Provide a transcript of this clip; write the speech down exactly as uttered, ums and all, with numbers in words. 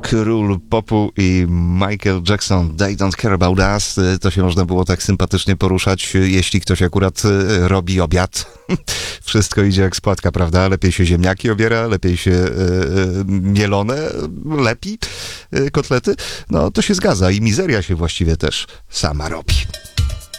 król popu i Michael Jackson, They Don't Care About Us. To się można było tak sympatycznie poruszać, jeśli ktoś akurat robi obiad. Wszystko idzie jak spłatka, prawda? Lepiej się ziemniaki obiera, lepiej się e, mielone lepi e, kotlety. No to się zgadza i mizeria się właściwie też sama robi.